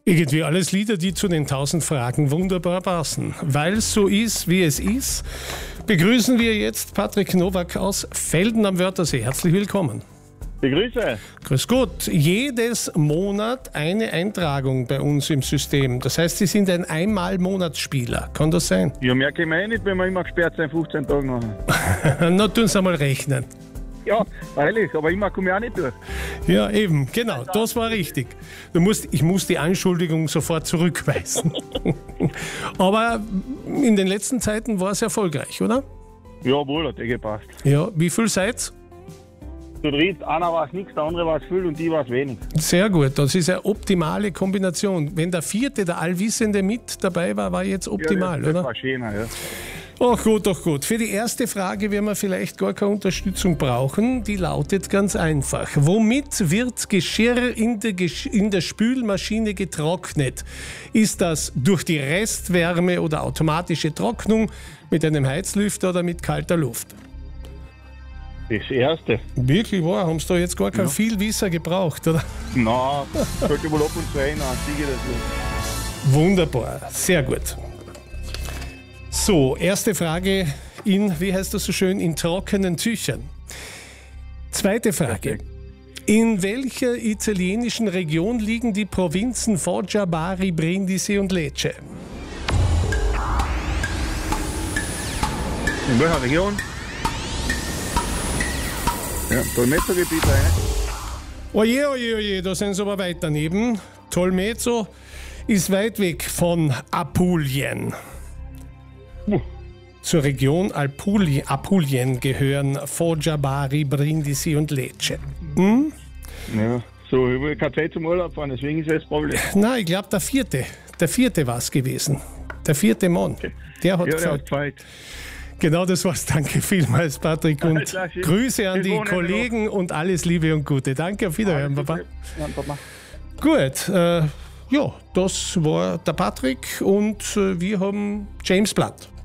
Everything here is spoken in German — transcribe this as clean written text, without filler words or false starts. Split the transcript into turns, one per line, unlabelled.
Irgendwie alles Lieder, die zu den 1000 Fragen wunderbar passen. Weil es so ist, wie es ist, begrüßen wir jetzt Patrick Nowak aus Velden am Wörthersee. Herzlich willkommen.
Begrüße.
Grüß Gott. Jedes Monat eine Eintragung bei uns im System. Das heißt, Sie sind ein Einmal-Monatsspieler. Kann das sein?
Ja, mehr können wir nicht, wenn wir immer gesperrt sind, 15 Tage nachher.
Na, tun Sie einmal rechnen.
Ja, freilich, aber immer komme ich auch nicht durch.
Ja, eben, genau, das war richtig. Ich muss die Anschuldigung sofort zurückweisen. Aber in den letzten Zeiten war es erfolgreich, oder?
Jawohl, hat gepasst.
Ja, wie viel seid's?
Zu dritt, einer war es nichts, der andere war es viel und ich war es wenig.
Sehr gut, das ist eine optimale Kombination. Wenn der vierte, der Allwissende, mit dabei war, war jetzt optimal,
das
oder?
war schöner, ja.
Ach gut, ach gut. Für die erste Frage werden wir vielleicht gar keine Unterstützung brauchen. Die lautet ganz einfach. Womit wird Geschirr in der Spülmaschine getrocknet? Ist das durch die Restwärme oder automatische Trocknung, mit einem Heizlüfter oder mit kalter Luft?
Das erste.
Wirklich wahr? Haben Sie da jetzt gar kein Vielwisser gebraucht, oder?
Na, sollte wohl ab und zu ein, siege das.
Wunderbar, sehr gut. So, erste Frage wie heißt das so schön, in trockenen Tüchern. Zweite Frage. In welcher italienischen Region liegen die Provinzen Foggia, Bari, Brindisi und Lecce?
In welcher Region? Ja, Tolmezzo-Gebiet, ne?
Oje, oje, oje, da sind sie aber weit daneben. Tolmezzo ist weit weg von Apulien. Zur Region Apulien gehören Foggia, Bari, Brindisi und Lecce. Hm?
Ja, so, ich will keine Zeit zum Urlaub fahren, deswegen ist das Problem.
Nein, ich glaube, der vierte war es gewesen. Der vierte Mann.
Okay.
Der hat
Ja,
gefällt.
der hat
Genau, das war's. Danke vielmals, Patrick. Und
Alles klar, schön.
Grüße an die
Schönen
Kollegen und alles Liebe und Gute. Danke, auf Wiederhören, Papa.
Ja, Papa.
Gut, ja, das war der Patrick und wir haben James Blunt.